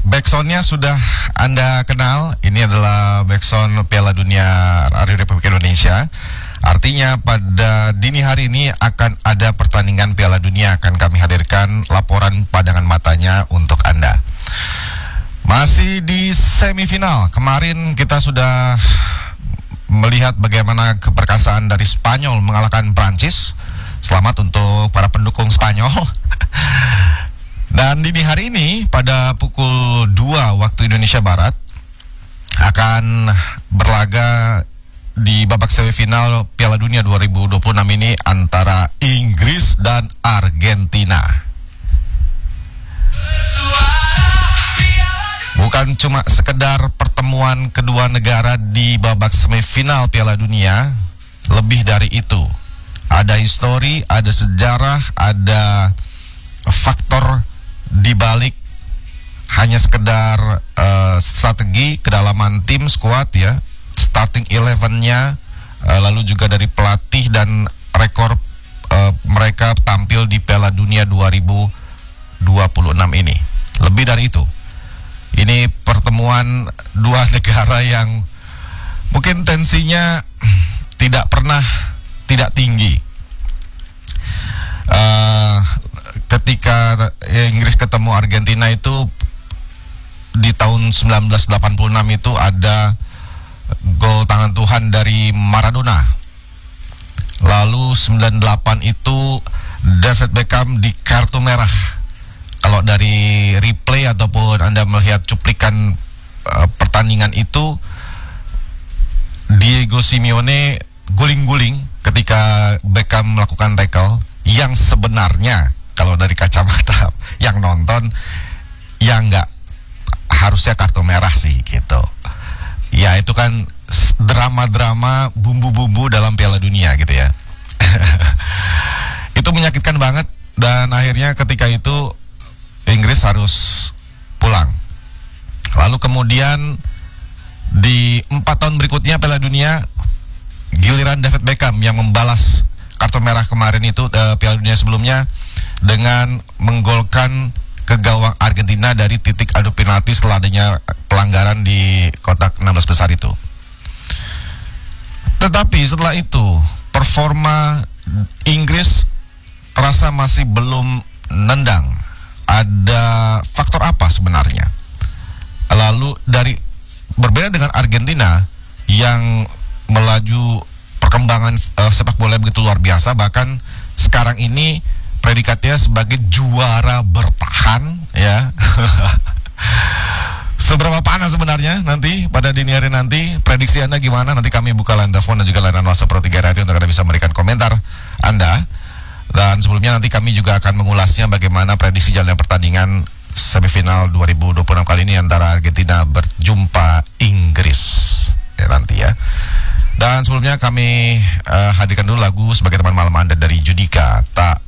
Backsoundnya sudah Anda kenal. Ini adalah backsound Piala Dunia Radio Republik Indonesia. Artinya pada dini hari ini akan ada pertandingan Piala Dunia. Akan kami hadirkan laporan pandangan matanya untuk Anda. Masih di semifinal. Kemarin kita sudah melihat bagaimana keperkasaan dari Spanyol mengalahkan Prancis. Selamat untuk para pendukung Spanyol. Dan dini hari ini pada pukul 2 waktu Indonesia Barat akan berlaga di babak semifinal Piala Dunia 2026 ini antara Inggris dan Argentina. Bukan cuma sekedar pertemuan kedua negara di babak semifinal Piala Dunia, lebih dari itu. Ada histori, ada sejarah, ada faktor di balik hanya sekedar strategi, kedalaman tim, squad ya, starting 11-nya, lalu juga dari pelatih dan rekor mereka tampil di Piala Dunia 2026 ini. Lebih dari itu, ini pertemuan dua negara yang mungkin tensinya tidak tinggi. Ketika Inggris ketemu Argentina itu di tahun 1986 itu ada gol tangan Tuhan dari Maradona. Lalu 98 itu David Beckham di kartu merah. Kalau dari replay ataupun Anda melihat cuplikan pertandingan itu, Diego Simeone guling-guling ketika Beckham melakukan tackle yang sebenarnya kalau dari kacamata yang nonton ya nggak harusnya kartu merah sih gitu. Ya itu kan drama-drama, bumbu-bumbu dalam Piala Dunia gitu ya. Itu menyakitkan banget dan akhirnya ketika itu Inggris harus pulang. Lalu kemudian di 4 tahun berikutnya Piala Dunia, giliran David Beckham yang membalas kartu merah kemarin itu Piala Dunia sebelumnya dengan menggolkan ke gawang Argentina dari titik adu penalti setelah adanya pelanggaran di kotak 16 besar itu. Tetapi setelah itu performa Inggris terasa masih belum nendang. Ada faktor apa sebenarnya? Lalu berbeda dengan Argentina yang melaju perkembangan sepak bola begitu luar biasa, bahkan sekarang ini predikatnya sebagai juara bertahan ya. Seberapa panas sebenarnya nanti pada dini hari nanti? Prediksi Anda gimana? Nanti kami buka line telepon dan juga layanan WhatsApp Pro 3 Radio untuk Anda bisa memberikan komentar Anda. Dan sebelumnya nanti kami juga akan mengulasnya bagaimana prediksi jalannya pertandingan semifinal 2026 kali ini antara Argentina berjumpa Inggris ya nanti ya. Dan sebelumnya kami hadirkan dulu lagu sebagai teman malam Anda dari Judika, Tak